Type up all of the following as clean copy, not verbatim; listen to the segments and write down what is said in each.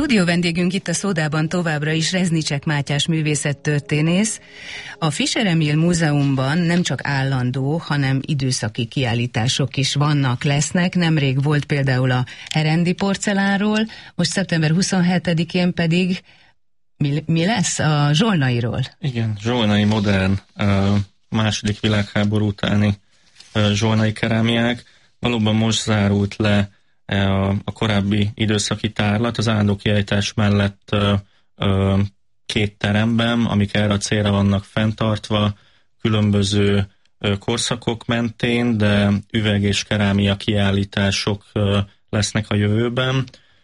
Stúdió vendégünk itt a Szódában továbbra is Reznicsek Mátyás művészettörténész. A Fischer Emil Múzeumban nem csak állandó, hanem időszaki kiállítások is vannak, lesznek. Nemrég volt például a herendi porcelánról, most szeptember 27-én pedig mi lesz? A zsolnairól? Igen, zsolnai modern, második világháború utáni zsolnai kerámiák. Valóban most zárult le a korábbi időszaki tárlat, az állandó kiállítás mellett 2 teremben, amik erre a célra vannak fenntartva, különböző korszakok mentén, de üveg- és kerámia kiállítások lesznek a jövőben,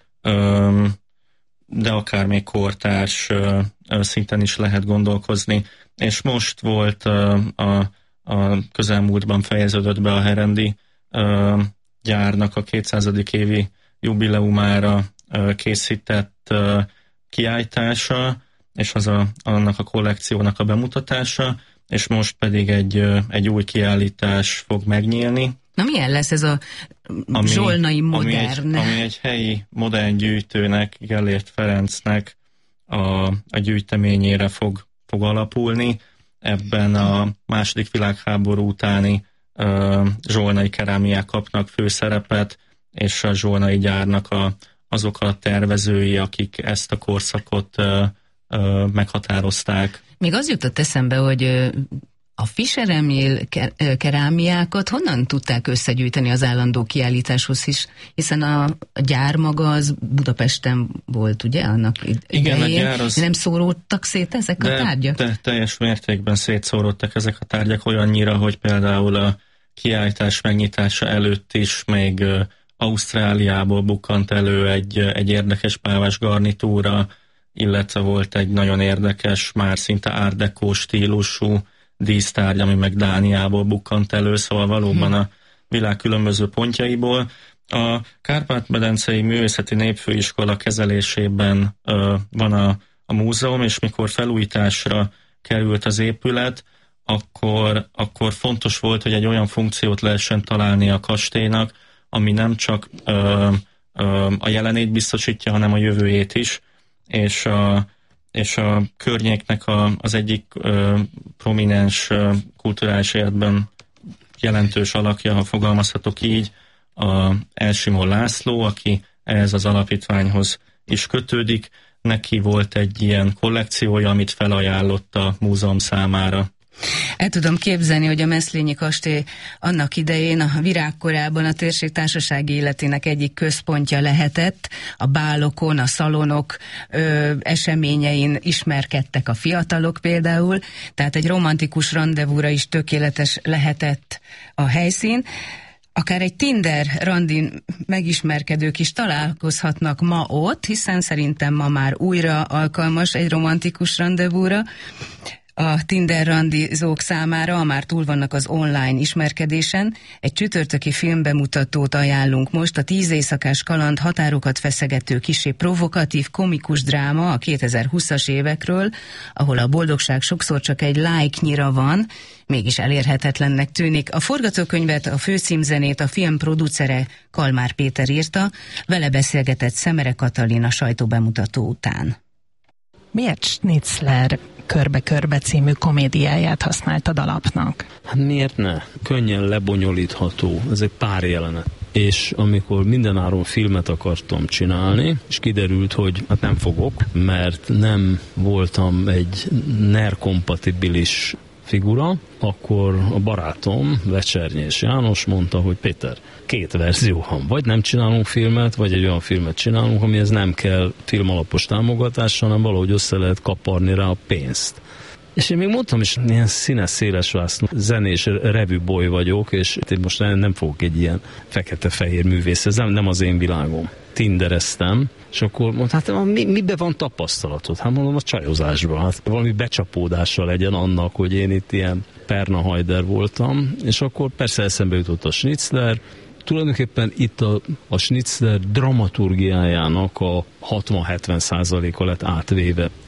de akár még kortárs szinten is lehet gondolkozni. És most volt a közelmúltban fejeződött be a herendi gyárnak a 200. évi jubileumára készített kiállítása, és annak a kollekciónak a bemutatása, és most pedig egy új kiállítás fog megnyílni. Na milyen lesz ez a zsolnai modern? Ami egy helyi modern gyűjtőnek, Gellért Ferencnek a gyűjteményére fog alapulni. Ebben a második világháború utáni zsolnai kerámiák kapnak főszerepet, és a zsolnai gyárnak azok a tervezői, akik ezt a korszakot meghatározták. Még az jutott eszembe, hogy a Fischer Emil kerámiákat honnan tudták összegyűjteni az állandó kiállításhoz is, hiszen a gyár maga az Budapesten volt, ugye, annak idején? Igen, a gyár az... Nem szóródtak szét ezek a tárgyak? De teljes mértékben szétszóródtak ezek a tárgyak, olyannyira, hogy például a kiállítás megnyitása előtt is még Ausztráliából bukkant elő egy érdekes pávás garnitúra, illetve volt egy nagyon érdekes, már szinte art déco stílusú dísztárgy, ami meg Dániából bukkant elő, szóval valóban a világ különböző pontjaiból. A Kárpát-medencei Művészeti Népfőiskola kezelésében van a múzeum, és mikor felújításra került az épület, akkor fontos volt, hogy egy olyan funkciót lehessen találni a kastélynak, ami nem csak a jelenét biztosítja, hanem a jövőjét is, és a környéknek az egyik prominens kulturális életben jelentős alakja, ha fogalmazhatok így, a Elsimon László, aki ehhez az alapítványhoz is kötődik. Neki volt egy ilyen kollekciója, amit felajánlott a múzeum számára. El tudom képzelni, hogy a Meszlényi kastély annak idején, a virágkorában a térség társasági életének egyik központja lehetett. A bálokon, a szalonok eseményein ismerkedtek a fiatalok például, tehát egy romantikus randevúra is tökéletes lehetett a helyszín. Akár egy Tinder randin megismerkedők is találkozhatnak ma ott, hiszen szerintem ma már újra alkalmas egy romantikus randevúra. A Tinder randizók számára, ha már túl vannak az online ismerkedésen, egy csütörtöki filmbemutatót ajánlunk most, a 10 éjszakás kaland határokat feszegető kissé provokatív, komikus dráma a 2020-as évekről, ahol a boldogság sokszor csak egy like-nyira van, mégis elérhetetlennek tűnik. A forgatókönyvet, a főcímzenét a film producere Kalmár Péter írta, vele beszélgetett Szemere Katalin a sajtóbemutató után. Miért Schnitzler Körbe-körbe című komédiáját használtad alapnak? Hát miért ne? Könnyen lebonyolítható, ez egy pár jelenet. És amikor mindenáron filmet akartam csinálni, és kiderült, hogy hát nem fogok, mert nem voltam egy NER-kompatibilis figura, akkor a barátom, Vecsernyés János mondta, hogy Péter, 2 verzió van. Vagy nem csinálunk filmet, vagy egy olyan filmet csinálunk, amihez nem kell filmalapos támogatás, hanem valahogy össze lehet kaparni rá a pénzt. És én még mondtam is, ilyen színes, szélesvászló zenés revűboly vagyok, és én most nem fogok egy ilyen fekete-fehér művész, ez nem az én világom. Tindereztem, és akkor mondta, hát miben van tapasztalatod? Hát mondom, a csajozásban. Hát valami becsapódása legyen annak, hogy én itt ilyen pernahajder voltam, és akkor persze eszembe jutott a Schnitzler. Tulajdonképpen itt a Schnitzler dramaturgiájának a 60-70%-a lett átvéve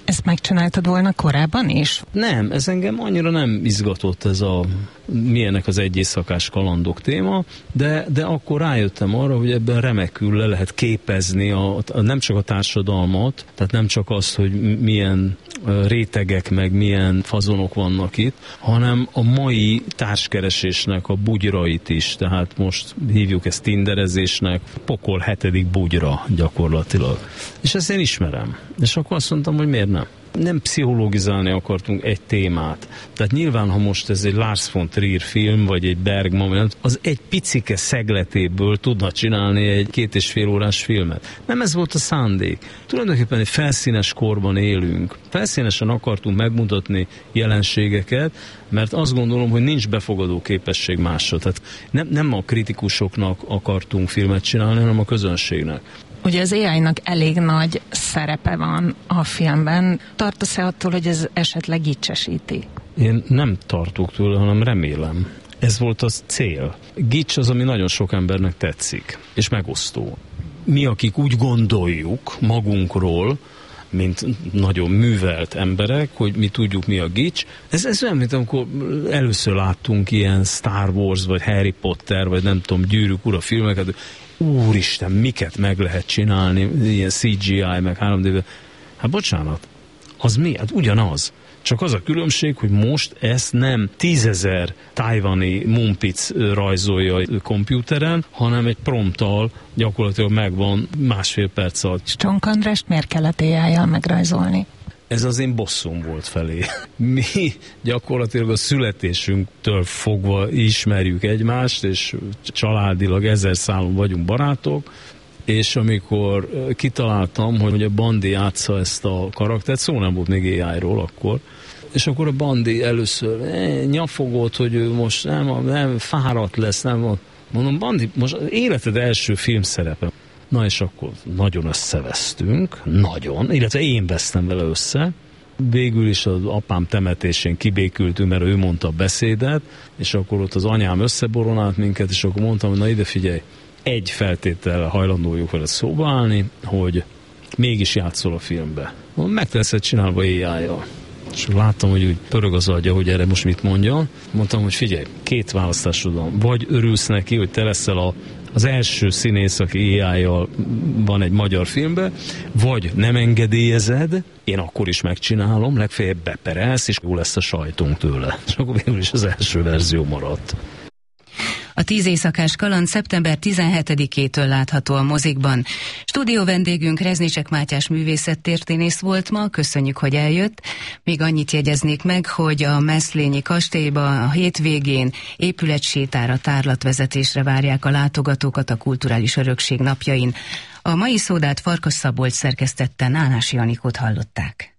Ezt megcsináltad volna korábban is? Nem, ez engem annyira nem izgatott, ez a milyenek az egy éjszakás kalandok téma, de akkor rájöttem arra, hogy ebben remekül le lehet képezni nem csak a társadalmat, tehát nem csak azt, hogy milyen rétegek meg milyen fazonok vannak itt, hanem a mai társkeresésnek a bugyrait is, tehát most hívjuk ezt tinderezésnek, pokol 7. bugyra gyakorlatilag. És ezt én ismerem. És akkor azt mondtam, hogy miért nem? Nem pszichológizálni akartunk egy témát. Tehát nyilván, ha most ez egy Lars von Trier film, vagy egy Bergman, az egy picike szegletéből tudna csinálni egy 2,5 órás filmet. Nem ez volt a szándék. Tulajdonképpen egy felszínes korban élünk. Felszínesen akartunk megmutatni jelenségeket, mert azt gondolom, hogy nincs befogadó képesség másra. Tehát nem a kritikusoknak akartunk filmet csinálni, hanem a közönségnek. Ugye az AI-nak elég nagy szerepe van a filmben. Tartasz-e attól, hogy ez esetleg gicsesíti? Én nem tartok tőle, hanem remélem. Ez volt az cél. Gics az, ami nagyon sok embernek tetszik, és megosztó. Mi, akik úgy gondoljuk magunkról, mint nagyon művelt emberek, hogy mi tudjuk, mi a gics. Ez olyan, mint amikor először láttunk ilyen Star Wars, vagy Harry Potter, vagy nem tudom, Gyűrűk ura filmeket, úristen, miket meg lehet csinálni, ilyen CGI, meg 3D-vel. Hát bocsánat, az mi? Hát ugyanaz. Csak az a különbség, hogy most ezt nem 10.000 tájvani mumpic rajzolja a komputeren, hanem egy prompttal gyakorlatilag megvan 1,5 perc alatt. Csonk Andrást miért kellett AI-jal megrajzolni? Ez az én bosszom volt felé. Mi gyakorlatilag a születésünktől fogva ismerjük egymást, és családilag 1000 szálon vagyunk barátok, és amikor kitaláltam, hogy a Bandi játsza ezt a karaktert, szó nem volt még AI-ról akkor, és akkor a Bandi először nyafogott, hogy ő most nem fáradt lesz, nem. Mondom, Bandi, most az életed első filmszerepe. Na és akkor nagyon összevesztünk, illetve én vesztem vele össze. Végül is az apám temetésén kibékültünk, mert ő mondta a beszédet, és akkor ott az anyám összeboronált minket, és akkor mondtam, hogy na ide figyelj, egy feltétellel hajlandójuk vele szóba állni, hogy mégis játszol a filmbe. Meg lesz csinálva AI-jal. És láttam, hogy úgy pörög az agya, hogy erre most mit mondjon. Mondtam, hogy figyelj, 2 választásod van. Vagy örülsz neki, hogy te leszel az első színész, aki AI-jal van egy magyar filmben, vagy nem engedélyezed, én akkor is megcsinálom, legfeljebb beperelsz, és jó lesz a sajtunk tőle. És akkor végül is az első verzió maradt. A 10 éjszakás kaland szeptember 17-től látható a mozikban. Stúdió vendégünk Reznicsek Mátyás művészettörténész volt ma, köszönjük, hogy eljött. Még annyit jegyeznék meg, hogy a Meszlényi kastélyba a hétvégén épületsétára, tárlatvezetésre várják a látogatókat a Kulturális Örökség napjain. A mai szódát Farkas Szabolcs szerkesztette, Nánási Anikót hallották.